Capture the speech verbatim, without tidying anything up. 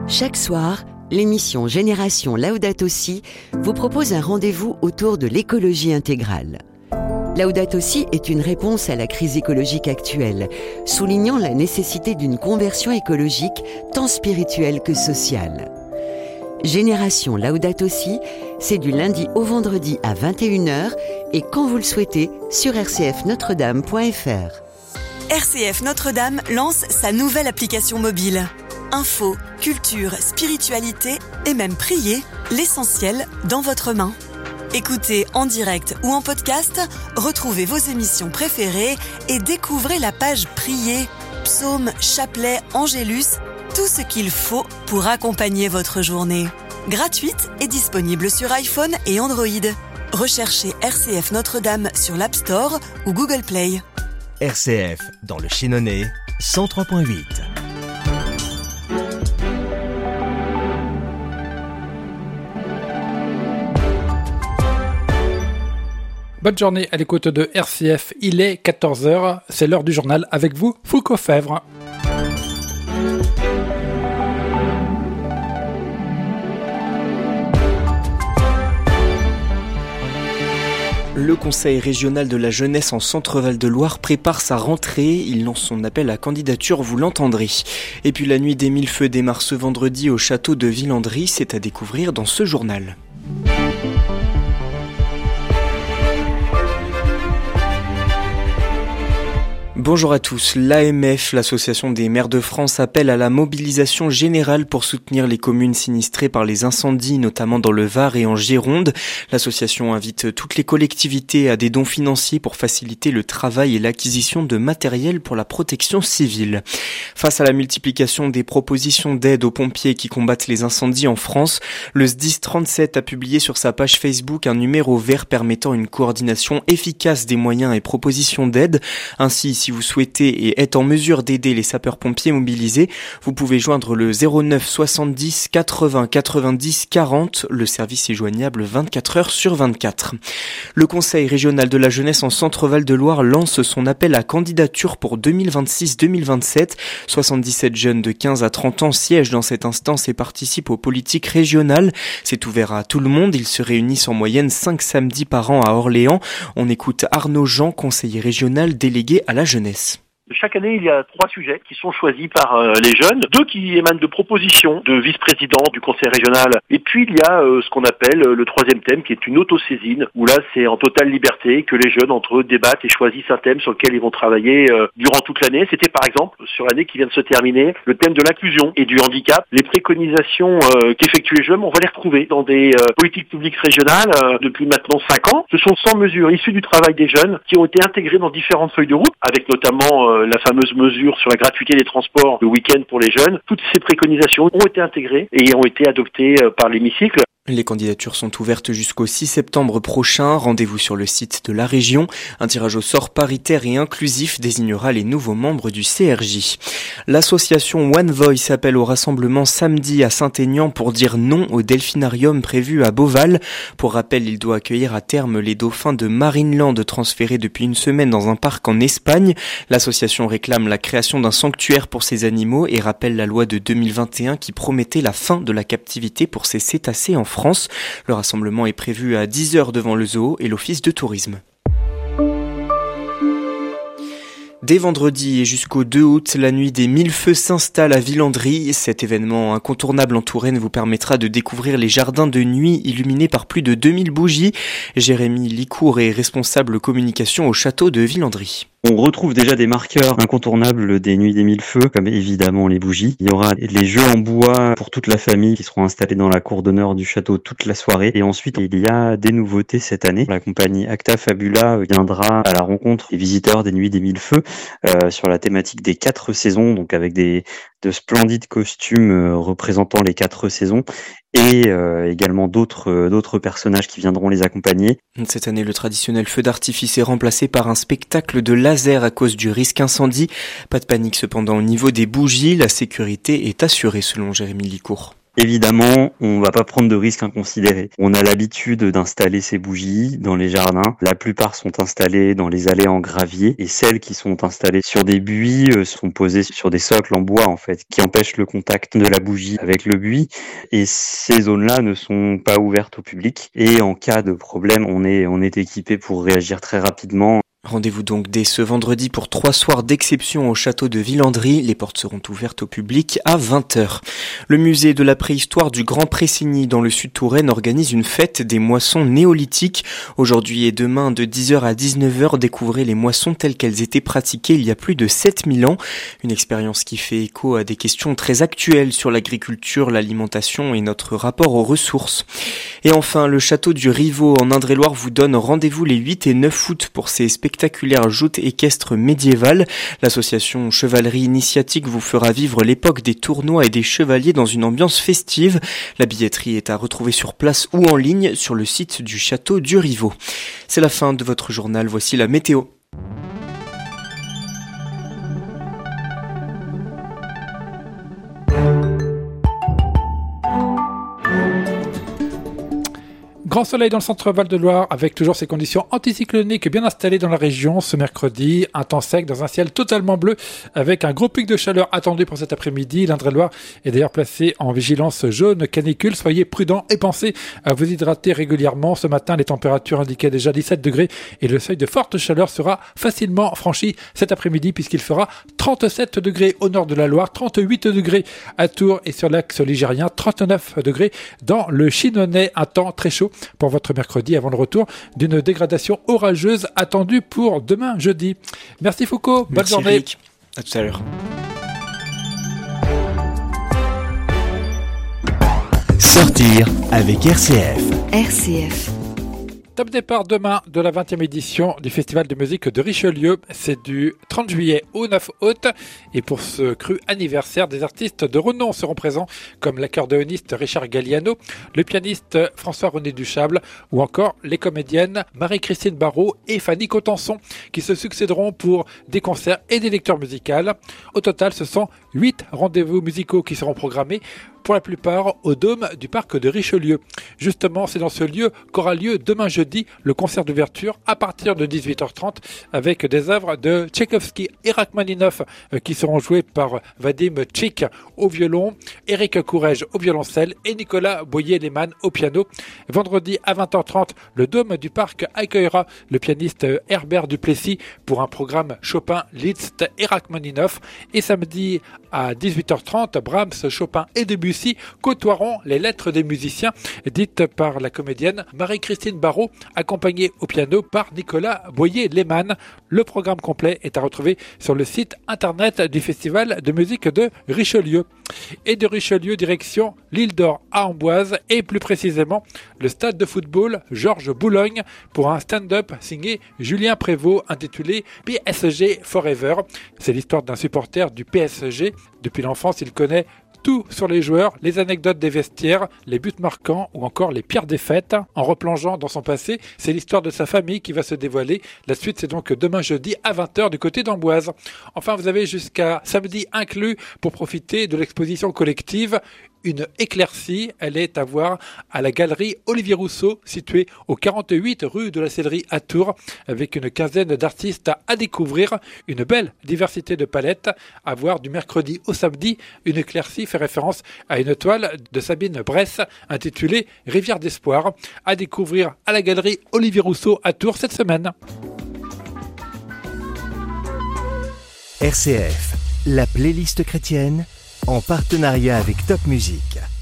Chaque soir, l'émission Génération Laudato Si vous propose un rendez-vous autour de l'écologie intégrale. Laudato Si est une réponse à la crise écologique actuelle, soulignant la nécessité d'une conversion écologique tant spirituelle que sociale. Génération Laudato Si, c'est du lundi au vendredi à vingt et une heures et quand vous le souhaitez sur r c f notre dame point f r. R C F Notre-Dame lance sa nouvelle application mobile. Info, culture, spiritualité et même prier, l'essentiel dans votre main. Écoutez en direct ou en podcast, retrouvez vos émissions préférées et découvrez la page Prier, psaumes, chapelets, angélus, tout ce qu'il faut pour accompagner votre journée. Gratuite et disponible sur iPhone et Android. Recherchez R C F Notre-Dame sur l'App Store ou Google Play. R C F dans le Chénonais, cent trois virgule huit. Bonne journée à l'écoute de R C F, il est quatorze heures, c'est l'heure du journal avec vous, Foucault Fèvre. Le Conseil régional de la jeunesse en Centre-Val de Loire prépare sa rentrée. Il lance son appel à candidature, vous l'entendrez. Et puis la nuit des mille feux démarre ce vendredi au château de Villandry. C'est à découvrir dans ce journal. Bonjour à tous. L'A M F, l'Association des maires de France, appelle à la mobilisation générale pour soutenir les communes sinistrées par les incendies, notamment dans le Var et en Gironde. L'association invite toutes les collectivités à des dons financiers pour faciliter le travail et l'acquisition de matériel pour la protection civile. Face à la multiplication des propositions d'aide aux pompiers qui combattent les incendies en France, le S D I S trente-sept a publié sur sa page Facebook un numéro vert permettant une coordination efficace des moyens et propositions d'aide. Ainsi, si vous souhaitez et êtes en mesure d'aider les sapeurs-pompiers mobilisés, vous pouvez joindre le zéro neuf soixante-dix quatre-vingts quatre-vingt-dix quarante. Le service est joignable vingt-quatre heures sur vingt-quatre. Le Conseil régional de la jeunesse en Centre-Val de Loire lance son appel à candidature pour deux mille vingt-six deux mille vingt-sept. soixante-dix-sept jeunes de quinze à trente ans siègent dans cette instance et participent aux politiques régionales. C'est ouvert à tout le monde. Ils se réunissent en moyenne cinq samedis par an à Orléans. On écoute Arnaud Jean, conseiller régional délégué à la jeunesse. Chaque année, il y a trois sujets qui sont choisis par euh, les jeunes, deux qui émanent de propositions de vice-présidents du conseil régional, et puis il y a euh, ce qu'on appelle euh, le troisième thème qui est une autosaisine, où là c'est en totale liberté que les jeunes entre eux débattent et choisissent un thème sur lequel ils vont travailler euh, durant toute l'année. C'était par exemple, sur l'année qui vient de se terminer, le thème de l'inclusion et du handicap. Les préconisations euh, qu'effectuent les jeunes, on va les retrouver dans des euh, politiques publiques régionales euh, depuis maintenant cinq ans. Ce sont cent mesures issues du travail des jeunes qui ont été intégrées dans différentes feuilles de route, avec notamment euh, la fameuse mesure sur la gratuité des transports le week-end pour les jeunes. Toutes ces préconisations ont été intégrées et ont été adoptées par l'hémicycle. Les candidatures sont ouvertes jusqu'au six septembre prochain. Rendez-vous sur le site de la région. Un tirage au sort paritaire et inclusif désignera les nouveaux membres du C R J. L'association One Voice appelle au rassemblement samedi à Saint-Aignan pour dire non au delphinarium prévu à Beauval. Pour rappel, il doit accueillir à terme les dauphins de Marineland transférés depuis une semaine dans un parc en Espagne. L'association réclame la création d'un sanctuaire pour ces animaux et rappelle la loi de deux mille vingt et un qui promettait la fin de la captivité pour ces cétacés en France. France. Le rassemblement est prévu à dix heures devant le zoo et l'office de tourisme. Dès vendredi et jusqu'au deux août, la nuit des mille feux s'installe à Villandry. Cet événement incontournable en Touraine vous permettra de découvrir les jardins de nuit illuminés par plus de deux mille bougies. Jérémy Licourt est responsable communication au château de Villandry. On retrouve déjà des marqueurs incontournables des nuits des mille feux, comme évidemment les bougies. Il y aura les jeux en bois pour toute la famille qui seront installés dans la cour d'honneur du château toute la soirée. Et ensuite, il y a des nouveautés cette année. La compagnie Acta Fabula viendra à la rencontre des visiteurs des nuits des mille feux euh, sur la thématique des quatre saisons, donc avec des de splendides costumes euh, représentant les quatre saisons. Et euh, également d'autres euh, d'autres personnages qui viendront les accompagner. Cette année, le traditionnel feu d'artifice est remplacé par un spectacle de laser à cause du risque incendie. Pas de panique cependant au niveau des bougies, la sécurité est assurée selon Jérémy Licourt. Évidemment, on va pas prendre de risques inconsidérés. On a l'habitude d'installer ces bougies dans les jardins. La plupart sont installées dans les allées en gravier et celles qui sont installées sur des buis sont posées sur des socles en bois en fait, qui empêchent le contact de la bougie avec le buis. Et ces zones-là ne sont pas ouvertes au public. Et en cas de problème, on est on est équipé pour réagir très rapidement. Rendez-vous donc dès ce vendredi pour trois soirs d'exception au château de Villandry. Les portes seront ouvertes au public à vingt heures. Le musée de la préhistoire du Grand Pressigny dans le sud Touraine organise une fête des moissons néolithiques. Aujourd'hui et demain de dix heures à dix-neuf heures, découvrez les moissons telles qu'elles étaient pratiquées il y a plus de sept mille ans. Une expérience qui fait écho à des questions très actuelles sur l'agriculture, l'alimentation et notre rapport aux ressources. Et enfin, le château du Rivaux en Indre-et-Loire vous donne rendez-vous les huit et neuf août pour ses spectaculaire joute équestre médiévale. L'association Chevalerie Initiatique vous fera vivre l'époque des tournois et des chevaliers dans une ambiance festive. La billetterie est à retrouver sur place ou en ligne sur le site du château du Rivaux. C'est la fin de votre journal, voici la météo. Grand soleil dans le centre Val-de-Loire avec toujours ces conditions anticycloniques bien installées dans la région ce mercredi. Un temps sec dans un ciel totalement bleu avec un gros pic de chaleur attendu pour cet après-midi. L'Indre-et-Loire est d'ailleurs placé en vigilance jaune canicule. Soyez prudents et pensez à vous hydrater régulièrement. Ce matin, les températures indiquaient déjà dix-sept degrés et le seuil de forte chaleur sera facilement franchi cet après-midi puisqu'il fera trente-sept degrés au nord de la Loire, trente-huit degrés à Tours et sur l'axe ligérien, trente-neuf degrés dans le Chinonais. Un temps très chaud pour votre mercredi avant le retour d'une dégradation orageuse attendue pour demain jeudi. Merci Foucault, bonne Merci journée. Eric. À tout à l'heure. Sortir avec R C F. R C F. Top départ demain de la vingtième édition du Festival de musique de Richelieu. C'est du trente juillet au neuf août. Et pour ce cru anniversaire, des artistes de renom seront présents comme l'accordéoniste Richard Galliano, le pianiste François-René Duchable ou encore les comédiennes Marie-Christine Barrault et Fanny Cotenson qui se succéderont pour des concerts et des lectures musicales. Au total, ce sont huit rendez-vous musicaux qui seront programmés, pour la plupart au Dôme du Parc de Richelieu. Justement, c'est dans ce lieu qu'aura lieu demain jeudi le concert d'ouverture à partir de dix-huit heures trente avec des œuvres de Tchaïkovski et Rachmaninoff qui seront jouées par Vadim Tchik au violon, Éric Courrèges au violoncelle et Nicolas Boyer-Lehmann au piano. Vendredi à vingt heures trente, le Dôme du Parc accueillera le pianiste Herbert Duplessis pour un programme Chopin, Liszt et Rachmaninoff. Et samedi à dix-huit heures trente, Brahms, Chopin et Debussy côtoieront les lettres des musiciens dites par la comédienne Marie-Christine Barrault, accompagnée au piano par Nicolas Boyer-Lehmann. Le programme complet est à retrouver sur le site internet du Festival de musique de Richelieu. Et de Richelieu, direction l'île d'Or à Amboise et plus précisément le stade de football Georges Boulogne pour un stand-up signé Julien Prévost intitulé P S G Forever. C'est l'histoire d'un supporter du P S G. Depuis l'enfance, il connaît tout sur les joueurs, les anecdotes des vestiaires, les buts marquants ou encore les pires défaites. En replongeant dans son passé, c'est l'histoire de sa famille qui va se dévoiler. La suite, c'est donc demain jeudi à vingt heures du côté d'Amboise. Enfin, vous avez jusqu'à samedi inclus pour profiter de l'exposition collective Une éclaircie. Elle est à voir à la galerie Olivier Rousseau, située au quarante-huit rue de la Sellerie à Tours, avec une quinzaine d'artistes à découvrir. Une belle diversité de palettes à voir du mercredi au samedi. Une éclaircie fait référence à une toile de Sabine Bresse intitulée Rivière d'Espoir, à découvrir à la galerie Olivier Rousseau à Tours cette semaine. R C F, la playlist chrétienne, en partenariat avec Top Music.